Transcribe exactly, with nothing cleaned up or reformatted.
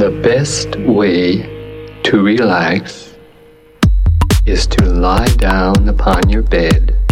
The best way to relax is to lie down upon your bed